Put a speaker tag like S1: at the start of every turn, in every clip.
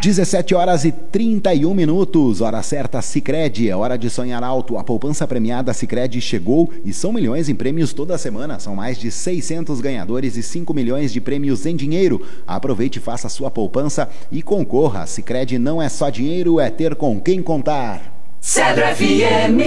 S1: 17h31, hora certa Sicredi, é hora de sonhar alto. A poupança premiada Sicredi chegou e são milhões em prêmios toda semana. São mais de 600 ganhadores e 5 milhões de prêmios em dinheiro. Aproveite e faça sua poupança e concorra. Sicredi não é só dinheiro, é ter com quem contar.
S2: Cedro FM.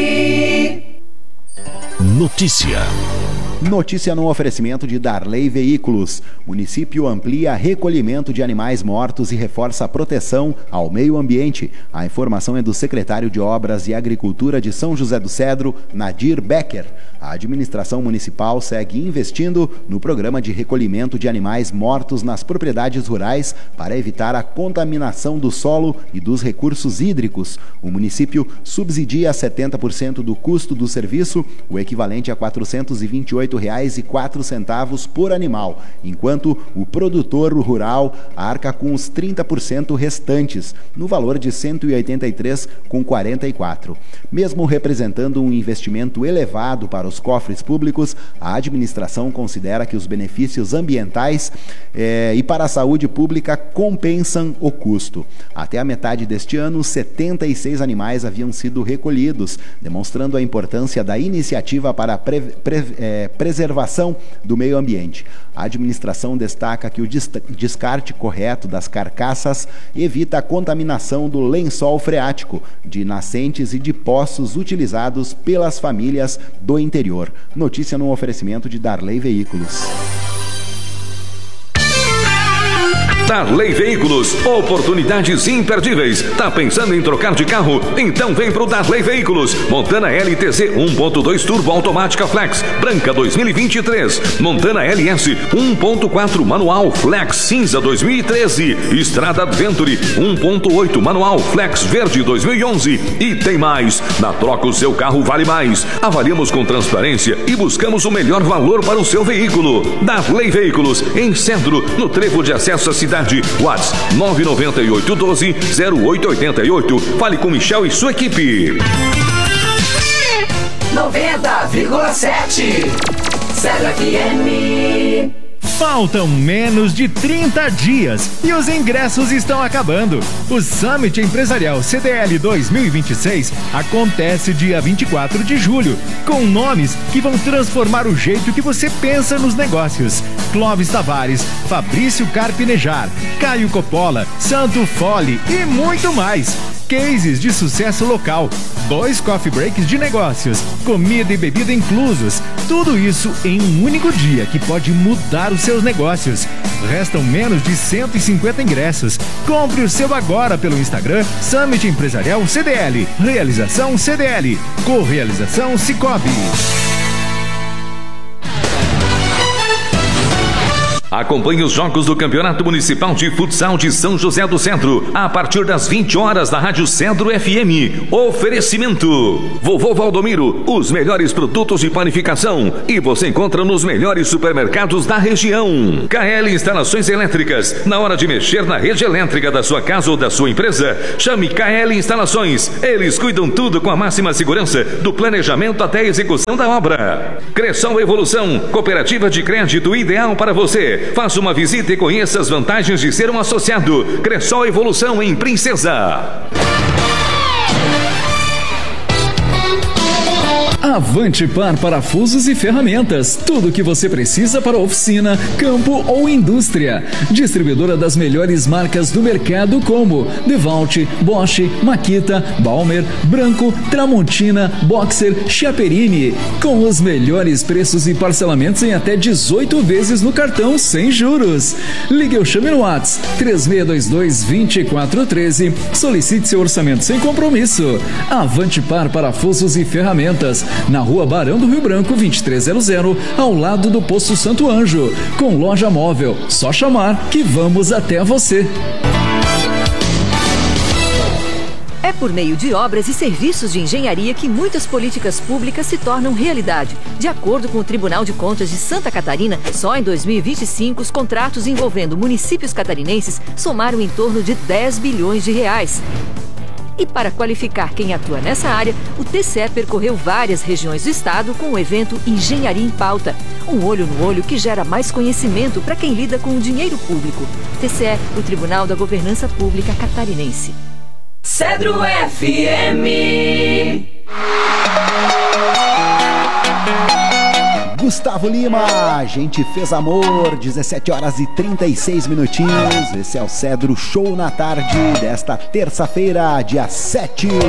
S1: Notícia no oferecimento de Darley Veículos. Município amplia recolhimento de animais mortos e reforça a proteção ao meio ambiente. A informação é do secretário de Obras e Agricultura de São José do Cedro, Nadir Becker. A administração municipal segue investindo no programa de recolhimento de animais mortos nas propriedades rurais para evitar a contaminação do solo e dos recursos hídricos. O município subsidia 70% do custo do serviço, o equivalente a R$ 428,04 por animal, enquanto o produtor rural arca com os 30% restantes, no valor de R$ 183,44. Mesmo representando um investimento elevado para os cofres públicos, a administração considera que os benefícios ambientais e para a saúde pública compensam o custo. Até a metade deste ano, 76 animais haviam sido recolhidos, demonstrando a importância da iniciativa para a preservação do meio ambiente. A administração destaca que o descarte correto das carcaças evita a contaminação do lençol freático, de nascentes e de poços utilizados pelas famílias do interior. Notícia no oferecimento de Darley Veículos.
S3: Darley Veículos, oportunidades imperdíveis. Tá pensando em trocar de carro? Então vem pro Darley Veículos. Montana LTZ 1.2 Turbo Automática Flex, branca 2023. Montana LS 1.4 Manual Flex cinza 2013. Estrada Adventure 1.8 Manual Flex verde 2011. E tem mais. Na troca o seu carro vale mais. Avaliamos com transparência e buscamos o melhor valor para o seu veículo. Darley Veículos, em Cedro, no trevo de acesso à cidade. WhatsApp 99812-0888. Fale com Michel e sua equipe.
S2: 90,7 Cedro FM.
S4: Faltam menos de 30 dias e os ingressos estão acabando. O Summit Empresarial CDL 2026 acontece dia 24 de julho, com nomes que vão transformar o jeito que você pensa nos negócios. Clóvis Tavares, Fabrício Carpinejar, Caio Coppola, Santo Fole e muito mais. Cases de sucesso local, 2 coffee breaks de negócios, comida e bebida inclusos. Tudo isso em um único dia que pode mudar os seus negócios. Restam menos de 150 ingressos. Compre o seu agora pelo Instagram Summit Empresarial CDL. Realização CDL. Correalização Cicobi.
S3: Acompanhe os jogos do Campeonato Municipal de Futsal de São José do Cedro, a partir das 20 horas da Rádio Cedro FM. Oferecimento: Vovô Valdomiro, os melhores produtos de panificação e você encontra nos melhores supermercados da região. KL Instalações Elétricas, na hora de mexer na rede elétrica da sua casa ou da sua empresa, chame KL Instalações. Eles cuidam tudo com a máxima segurança, do planejamento até a execução da obra. Cressol Evolução, cooperativa de crédito ideal para você. Faça uma visita e conheça as vantagens de ser um associado. Cressol Evolução em Princesa.
S5: Avante Par Parafusos e Ferramentas. Tudo o que você precisa para oficina, campo ou indústria. Distribuidora das melhores marcas do mercado como DeWalt, Bosch, Makita, Balmer, Branco, Tramontina, Boxer, Chiaperini. Com os melhores preços e parcelamentos em até 18 vezes no cartão sem juros. Ligue ou chame no WhatsApp 3622-2413. Solicite seu orçamento sem compromisso. Avante Par Parafusos e Ferramentas. Na Rua Barão do Rio Branco, 2300, ao lado do Poço Santo Anjo. Com loja móvel, só chamar que vamos até você.
S6: É por meio de obras e serviços de engenharia que muitas políticas públicas se tornam realidade. De acordo com o Tribunal de Contas de Santa Catarina, só em 2025 os contratos envolvendo municípios catarinenses somaram em torno de 10 bilhões de reais. E para qualificar quem atua nessa área, o TCE percorreu várias regiões do estado com o evento Engenharia em Pauta. Um olho no olho que gera mais conhecimento para quem lida com o dinheiro público. TCE, o Tribunal da Governança Pública Catarinense.
S2: Cedro FM.
S1: Gustavo Lima, a gente fez amor, 17 horas e 36 minutinhos. Esse é o Cedro Show na tarde desta terça-feira, dia 7